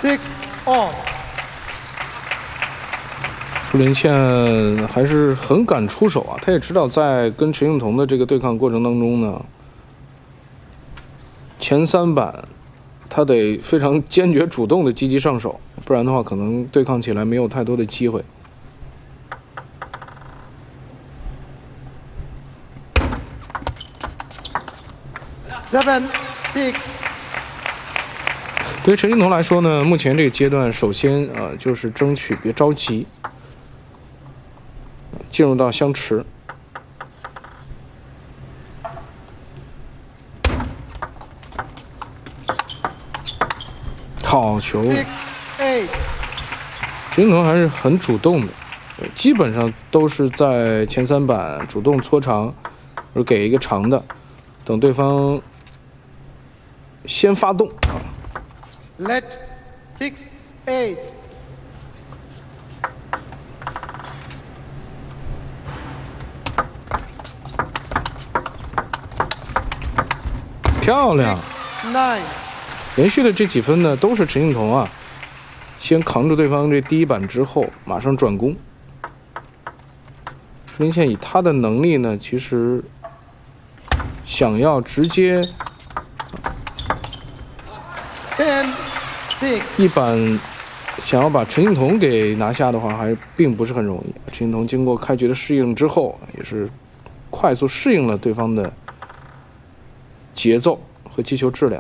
6 all。 舒林倩还是很敢出手啊，他也知道在跟陈幸同的这个对抗过程当中呢，前3板他得非常坚决主动的积极上手，不然的话可能对抗起来没有太多的机会。 7 6。 对于陈幸同来说呢，目前这个阶段，首先就是争取别着急，进入到相持。好球！ 6 8。 陈幸同还是很主动的，基本上都是在前3板主动搓长，或者给一个长的，等对方先发动啊。 Let 6 8。 漂亮 9。 连续的这几分呢，都是陈幸同啊，先扛住对方这第1板之后，马上转攻。舒林倩以他的能力呢，其实想要直接 10 6。 1板想要把陈幸同给拿下的话，还并不是很容易。陈幸同经过开局的适应之后，也是快速适应了对方的节奏和击球质量。